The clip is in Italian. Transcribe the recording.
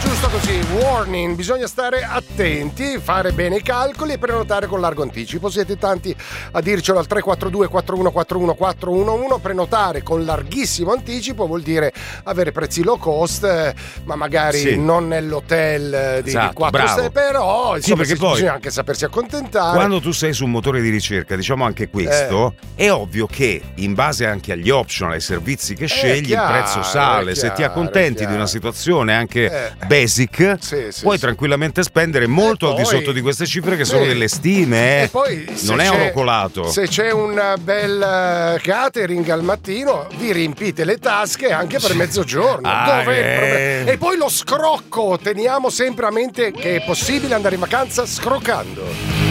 Giusto così, warning, bisogna stare attenti, fare bene i calcoli e prenotare con largo anticipo. Siete tanti a dircelo al 342 4141 411. Prenotare con larghissimo anticipo vuol dire avere prezzi low cost, ma magari non nell'hotel di 4 stelle, però insomma, perché poi bisogna anche sapersi accontentare. Quando tu sei su un motore di ricerca, diciamo anche questo, è ovvio che in base anche agli optional, ai servizi che scegli, il prezzo sale. Se ti accontenti di una situazione anche basic, puoi tranquillamente spendere molto al di sotto di queste cifre che sono delle stime, E poi, non è orocolato. Se c'è un bel catering al mattino, vi riempite le tasche anche per mezzogiorno. E poi lo scrocco, teniamo sempre a mente che è possibile andare in vacanza scroccando.